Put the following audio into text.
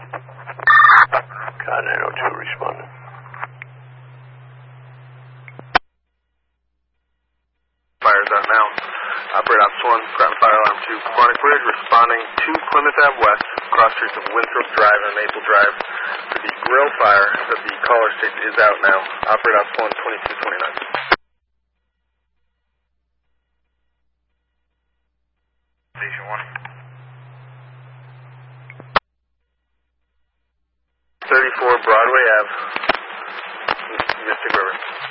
Con 902 responding. Fires out now. Operator Ops 1, ground fire alarm 2, Quantic Bridge, responding to Plymouth Ave West, cross streets of Winthrop Drive and Maple Drive. For the grill fire that the caller states is out now. Operator Ops 1, 2229. Station 1. 34 Broadway Ave, Mystic River.